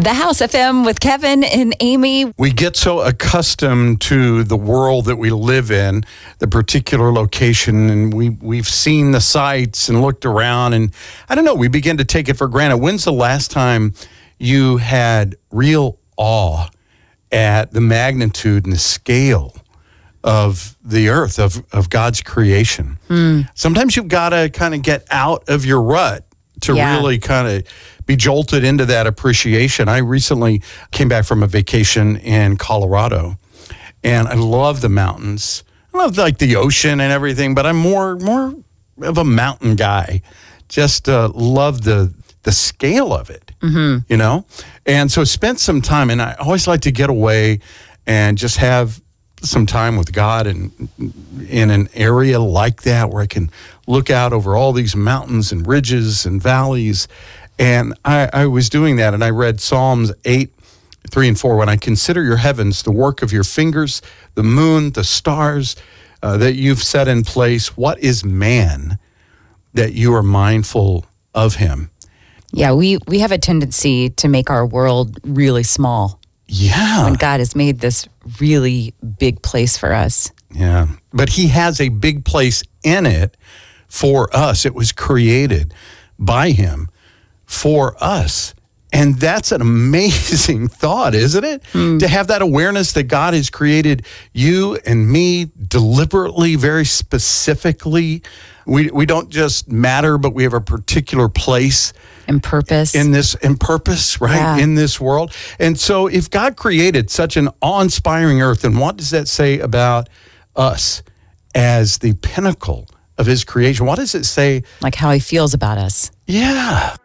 The House FM with Kevin and Amy. We get so accustomed to the world that we live in, the particular location, and we've seen the sights and looked around, and I don't know, we begin to take it for granted. When's the last time you had real awe at the magnitude and the scale of the earth, of God's creation? Sometimes you've got to kind of get out of your rut to really kind of be jolted into that appreciation. I recently came back from a vacation in Colorado, and I love the mountains. I love like the ocean and everything, but I'm more of a mountain guy. Just love the scale of it, you know? And so spent some time, and I always like to get away and just have some time with God and in an area like that where I can look out over all these mountains and ridges and valleys. And I was doing that, and I read Psalms 8:3-4. When I consider your heavens, the work of your fingers, the moon, the stars that you've set in place, what is man that you are mindful of him? Yeah, we have a tendency to make our world really small. Yeah. When God has made this really big place for us. Yeah. But he has a big place in it for us. It was created by him for us. And that's an amazing thought, isn't it? To have that awareness that God has created you and me deliberately, very specifically. We don't just matter, but we have a particular place and purpose in purpose, right? Yeah. In this world. And so if God created such an awe-inspiring earth, then what does that say about us as the pinnacle of his creation? What does it say? like how he feels about us. Yeah.